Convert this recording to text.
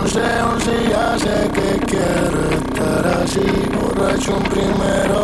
11, 11, ya sé que quiero estar así, borracho un primero